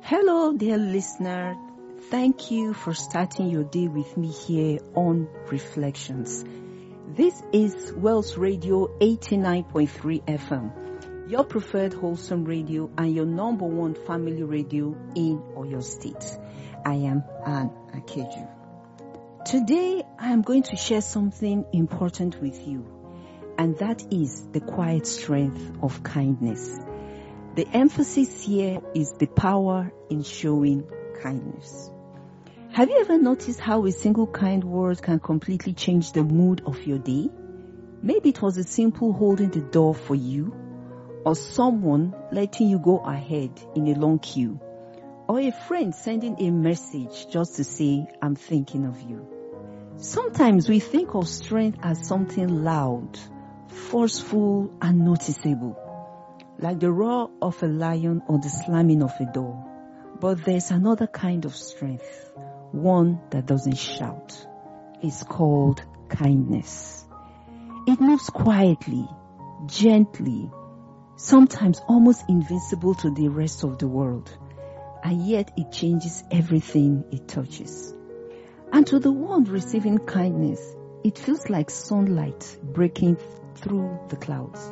Hello, dear listener. Thank you for starting your day with me here on Reflections. This is Wells Radio 89.3 FM, your preferred wholesome radio and your number one family radio in Oyo State. I am Anne Akeju. Today, I am going to share something important with you, and that is the quiet strength of kindness. The emphasis here is the power in showing kindness. Have you ever noticed how a single kind word can completely change the mood of your day? Maybe it was a simple holding the door for you, or someone letting you go ahead in a long queue, or a friend sending a message just to say, "I'm thinking of you." Sometimes we think of strength as something loud, forceful, and noticeable, like the roar of a lion or the slamming of a door. But there's another kind of strength, one that doesn't shout. It's called kindness. It moves quietly, gently, sometimes almost invisible to the rest of the world, and yet it changes everything it touches. And to the one receiving kindness, it feels like sunlight breaking through the clouds.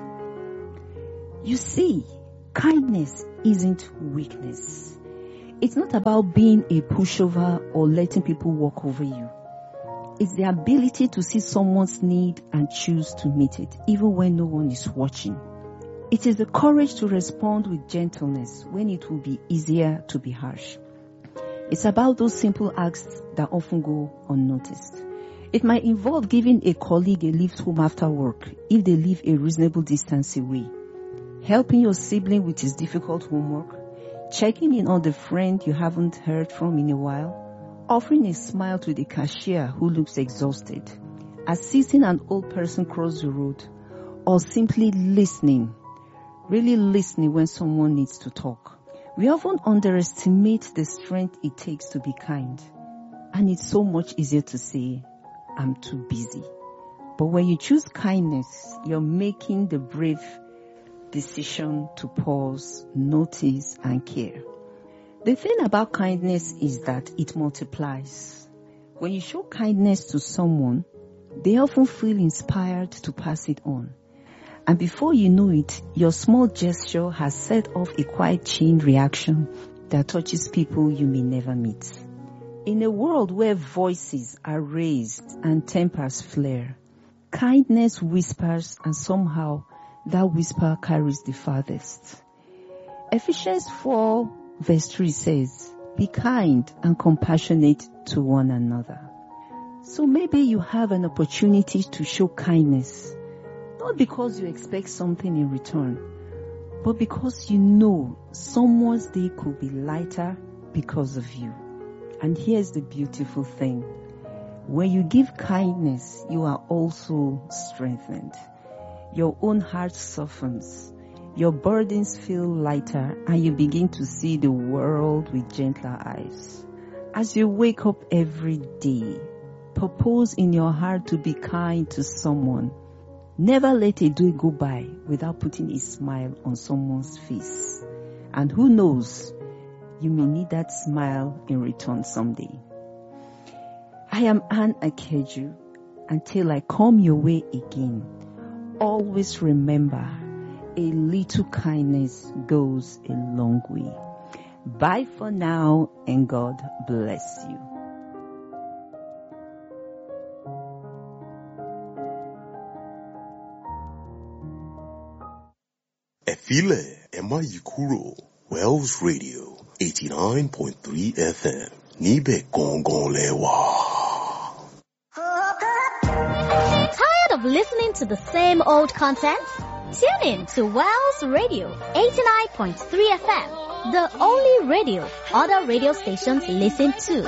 You see, kindness isn't weakness. It's not about being a pushover or letting people walk over you. It's the ability to see someone's need and choose to meet it, even when no one is watching. It is the courage to respond with gentleness when it will be easier to be harsh. It's about those simple acts that often go unnoticed. It might involve giving a colleague a lift home after work if they live a reasonable distance away, helping your sibling with his difficult homework, checking in on the friend you haven't heard from in a while, offering a smile to the cashier who looks exhausted, assisting an old person cross the road, or simply listening, really listening when someone needs to talk. We often underestimate the strength it takes to be kind, and it's so much easier to say, "I'm too busy." But when you choose kindness, you're making the brave decision to pause, notice, and care. The thing about kindness is that it multiplies. When you show kindness to someone, they often feel inspired to pass it on. And before you know it, your small gesture has set off a quiet chain reaction that touches people you may never meet. In a world where voices are raised and tempers flare, kindness whispers, and somehow that whisper carries the farthest. Ephesians 4 verse 3 says, "Be kind and compassionate to one another." So maybe you have an opportunity to show kindness, not because you expect something in return, but because you know someone's day could be lighter because of you. And here's the beautiful thing. When you give kindness, you are also strengthened. Your own heart softens, your burdens feel lighter, and you begin to see the world with gentler eyes. As you wake up every day, purpose in your heart to be kind to someone. Never let a day go by without putting a smile on someone's face. And who knows, you may need that smile in return someday. I am Anne Akeju. Until I come your way again, always remember, a little kindness goes a long way. Bye for now, and God bless you. Efile Emayikuro, Wells Radio 89.3 FM. Nibe Gongolewa. Tired of listening to the same old content? Tune in to Wells Radio 89.3 FM, the only radio other radio stations listen to.